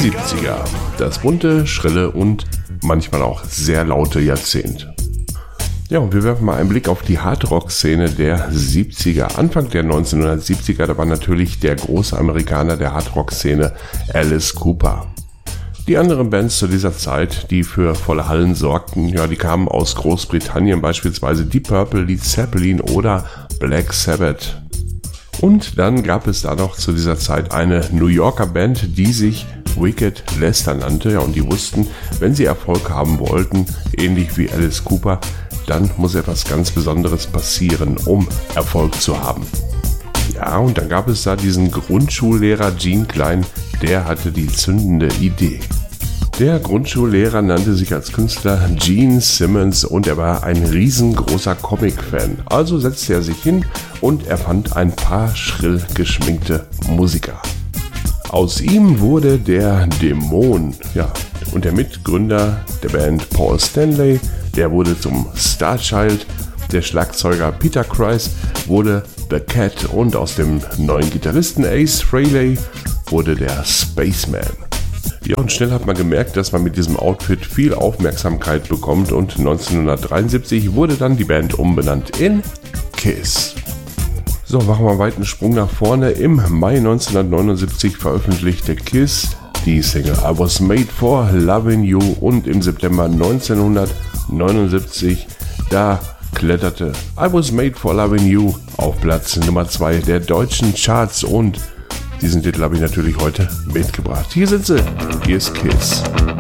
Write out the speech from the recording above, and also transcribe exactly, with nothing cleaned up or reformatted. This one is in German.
siebziger. Das bunte, schrille und manchmal auch sehr laute Jahrzehnt. Ja, und wir werfen mal einen Blick auf die Hardrock-Szene der siebziger. Anfang der neunzehnhundertsiebziger, da war natürlich der große Amerikaner der Hardrock-Szene Alice Cooper. Die anderen Bands zu dieser Zeit, die für volle Hallen sorgten, ja, die kamen aus Großbritannien, beispielsweise Deep Purple, Led Zeppelin oder Black Sabbath. Und dann gab es da noch zu dieser Zeit eine New Yorker Band, die sich Wicked Lester nannte. Ja, und die wussten, wenn sie Erfolg haben wollten, ähnlich wie Alice Cooper, dann muss etwas ganz Besonderes passieren, um Erfolg zu haben. Ja, und dann gab es da diesen Grundschullehrer Gene Klein, der hatte die zündende Idee. Der Grundschullehrer nannte sich als Künstler Gene Simmons und er war ein riesengroßer Comic-Fan. Also setzte er sich hin und erfand ein paar schrill geschminkte Musiker. Aus ihm wurde der Dämon, ja, und der Mitgründer der Band Paul Stanley, der wurde zum Starchild, der Schlagzeuger Peter Criss wurde The Cat und aus dem neuen Gitarristen Ace Frehley wurde der Spaceman. Ja, und schnell hat man gemerkt, dass man mit diesem Outfit viel Aufmerksamkeit bekommt und neunzehnhundertdreiundsiebzig wurde dann die Band umbenannt in Kiss. So, machen wir einen weiten Sprung nach vorne. Im Mai neunzehnhundertneunundsiebzig veröffentlichte Kiss die Single I Was Made for Loving You und im September neunzehnhundertneunundsiebzig, da kletterte I Was Made for Loving You auf Platz Nummer zwei der deutschen Charts und diesen Titel habe ich natürlich heute mitgebracht. Hier sind sie, hier ist Kiss.